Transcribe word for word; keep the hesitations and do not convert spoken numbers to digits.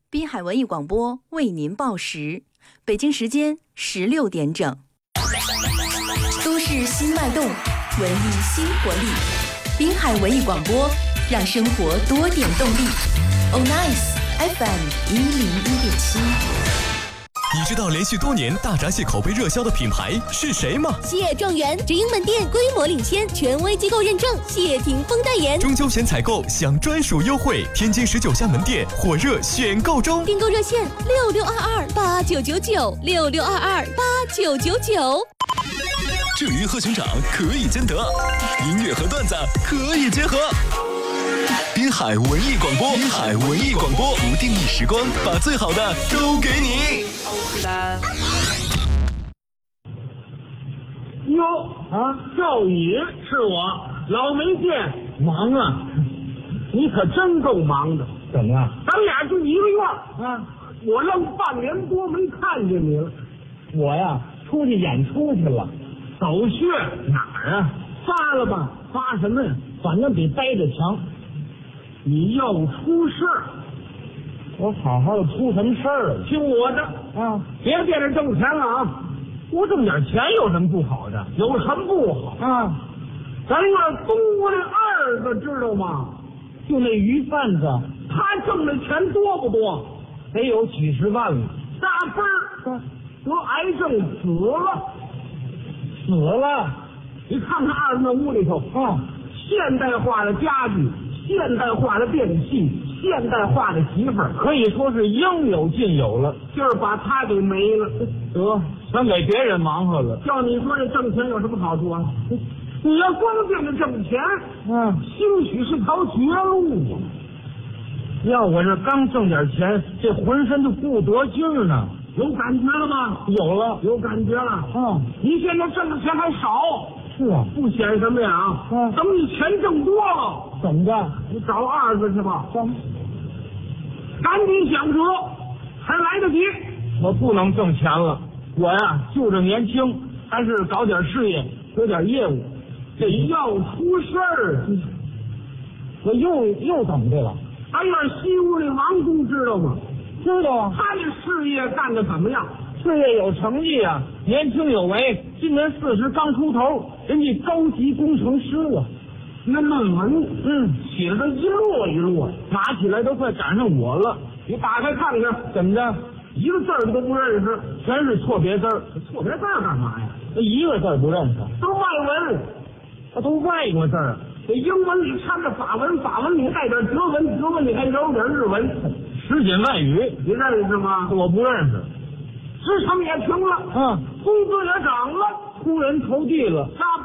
滨海文艺广播为您报时，北京时间十六点整。都市新脉动，文艺新活力。滨海文艺广播，让生活多点动力。Oh nice F M 一零一点七。 你知道连续多年大闸蟹口碑热销的品牌是谁吗？ 蟹状元直营门店规模领先，权威机构认证，谢霆锋代言。 中秋前采购享专属优惠，天津十九家门店火热选购中。 订购热线六六二二八九九九六六二二八九九九。 至于和熊掌可以兼得，音乐和段子可以结合。滨海文艺广播，滨海文艺广播，不定义时光，把最好的都给你。 哟啊，赵宇是我，老没见，忙啊！你可真够忙的。 怎么了？ 咱俩就一个月啊，我愣半年多没看见你了。 我呀，出去演出去了。 走穴哪儿啊？发了吧？发什么呀？ 反正比待着强。 你要出事儿， 我好好的出什么事儿了？ 听我的啊， 别惦着挣钱了啊！ 多挣点钱有什么不好的？ 有什么不好啊？ 咱那东屋那二子知道吗？ 就那鱼贩子， 他挣的钱多不多？ 得有几十万了。 大分儿得癌症死了， 死了。 你看看二子那屋里头啊， 现代化的家具，现代化的电器，现代化的媳妇儿， 可以说是应有尽有了。 今儿把他给没了， 得全给别人忙活了。 叫你说这挣钱有什么好处啊？你要光惦着挣钱， 嗯， 兴许是条绝路啊！ 要我这刚挣点钱，这浑身就不得劲儿呢。 有感觉了吗？ 有了， 有感觉了。 嗯， 你现在挣的钱还少。 是啊， 不显什么呀？ 嗯， 等你钱挣多了， 怎么着？ 你找二子去吧。 怎么？ 赶紧想辙，还来得及。 我不能挣钱了，我呀就着年轻，还是搞点事业，有点业务。 这要出事儿， 我又又怎么的了？ 咱院西屋那王公知道吗？ 知道啊。 他这事业干得怎么样？ 事业有成绩啊，年轻有为，今年四十刚出头，人家高级工程师了。 那论文， 嗯， 写的一摞一摞， 拿起来都快赶上我了。 你打开看看， 怎么着？ 一个字儿都不认识， 全是错别字儿。 错别字儿干嘛呀？ 那一个字儿不认识， 都外文， 那都外国字儿。 这英文里掺着法文，法文里带点德文，德文里还揉点日文， 十锦外语， 你认识吗？ 我不认识。 职场也停了， 嗯， 工资也涨了， 出人头地了， 大